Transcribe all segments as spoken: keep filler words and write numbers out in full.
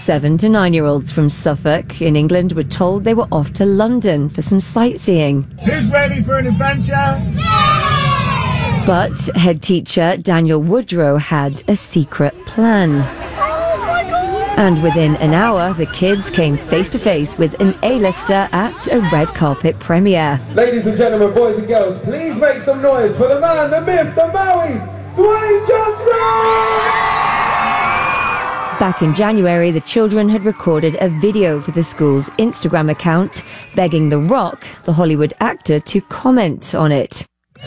Seven to nine-year-olds from Suffolk in England were told they were off to London for some sightseeing. Who's ready for an adventure? But head teacher Daniel Woodrow had a secret plan. And within an hour, the kids came face-to-face with an A-lister at a red carpet premiere. Ladies and gentlemen, boys and girls, please make some noise for the man, the myth, the Maui, Dwayne Johnson! Back in January, the children had recorded a video for the school's Instagram account, begging The Rock, the Hollywood actor, to comment on it.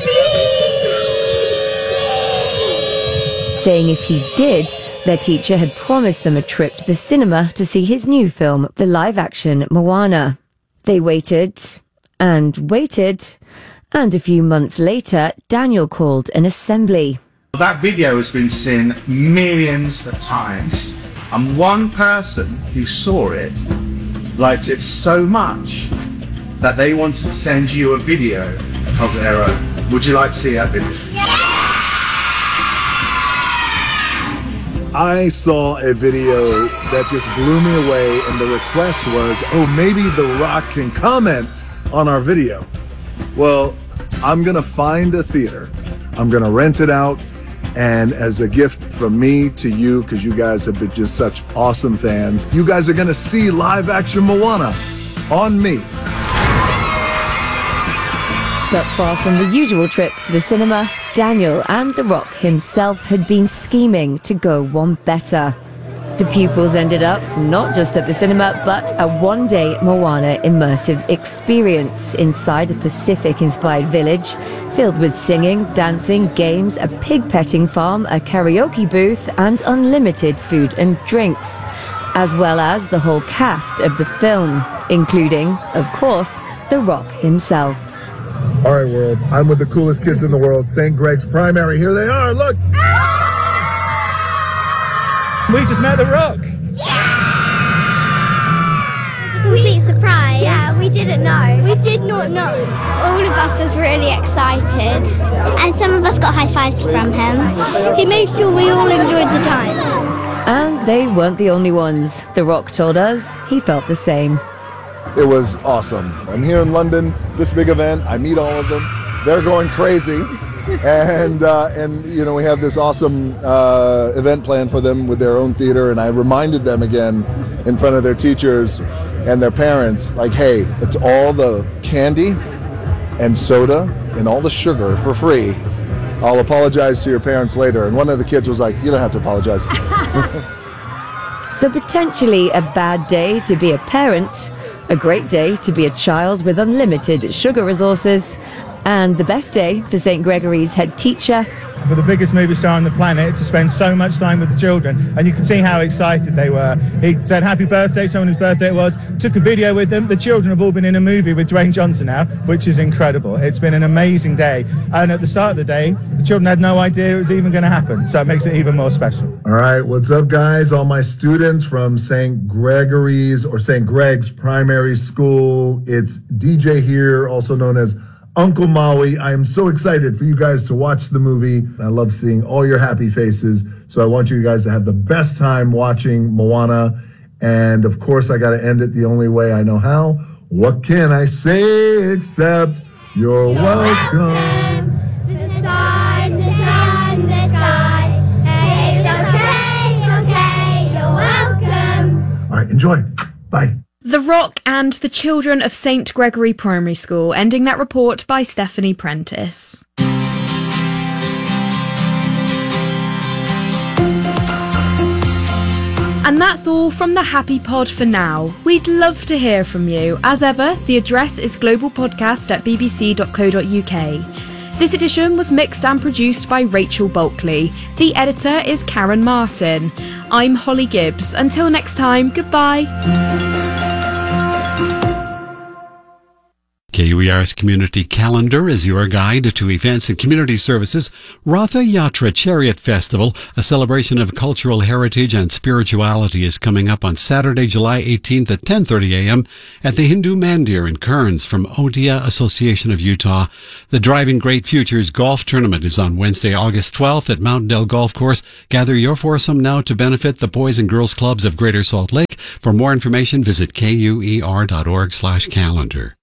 Saying if he did, their teacher had promised them a trip to the cinema to see his new film, the live-action Moana. They waited and waited, and a few months later, Daniel called an assembly. That video has been seen millions of times, and one person who saw it liked it so much that they wanted to send you a video of their own. Would you like to see that video? I saw a video that just blew me away, and the request was, oh, maybe The Rock can comment on our video. Well, I'm gonna find a theater, I'm gonna rent it out, and as a gift from me to you, because you guys have been just such awesome fans, you guys are gonna see live action Moana on me. But far from the usual trip to the cinema, Daniel and The Rock himself had been scheming to go one better. The pupils ended up not just at the cinema, but a one-day Moana immersive experience inside a Pacific-inspired village filled with singing, dancing, games, a pig-petting farm, a karaoke booth, and unlimited food and drinks, as well as the whole cast of the film, including, of course, The Rock himself. All right, world, I'm with the coolest kids in the world, Saint Greg's Primary. Here they are, look! We just met The Rock. Yeah! It's a complete surprise. Yeah, we didn't know. We did not know. All of us was really excited. And some of us got high fives from him. He made sure we all enjoyed the time. And they weren't the only ones. The Rock told us he felt the same. It was awesome. I'm here in London, this big event. I meet all of them. They're going crazy. and, uh, and you know, we have this awesome uh, event planned for them with their own theater. And I reminded them again in front of their teachers and their parents, like, hey, it's all the candy and soda and all the sugar for free. I'll apologize to your parents later. And one of the kids was like, you don't have to apologize. So potentially a bad day to be a parent, a great day to be a child with unlimited sugar resources, and the best day for Saint Gregory's head teacher. For the biggest movie star on the planet to spend so much time with the children, and you could see how excited they were. He said happy birthday, someone whose birthday it was, took a video with them. The children have all been in a movie with Dwayne Johnson now, which is incredible. It's been an amazing day, and at the start of the day, the children had no idea it was even going to happen, so it makes it even more special. All right, what's up, guys? All my students from Saint Gregory's or Saint Greg's Primary School. It's D J here, also known as Uncle Maui. I am so excited for you guys to watch the movie. I love seeing all your happy faces. So I want you guys to have the best time watching Moana. And of course, I got to end it the only way I know how. What can I say except you're, you're welcome. welcome. To the stars, the sun, the sky. Hey, it's okay, it's okay, you're welcome. All right, enjoy. Bye. The Rock and the children of Saint Gregory Primary School, ending that report by Stephanie Prentice. And that's all from the Happy Pod for now. We'd love to hear from you. As ever, the address is globalpodcast at b b c dot co dot u k. This edition was mixed and produced by Rachel Bulkley. The editor is Karen Martin. I'm Holly Gibbs. Until next time, goodbye. K U E R's community calendar is your guide to events and community services. Ratha Yatra Chariot Festival, a celebration of cultural heritage and spirituality, is coming up on Saturday, July eighteenth at ten thirty a.m. at the Hindu Mandir in Kearns from Odia Association of Utah. The Driving Great Futures Golf Tournament is on Wednesday, August twelfth at Mountain Dell Golf Course. Gather your foursome now to benefit the Boys and Girls Clubs of Greater Salt Lake. For more information, visit K U E R dot org slash calendar.